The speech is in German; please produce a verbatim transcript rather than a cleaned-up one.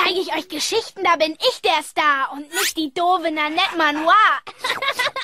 zeige ich euch Geschichten, da bin ich der Star und nicht die doofe Nanette Manoir.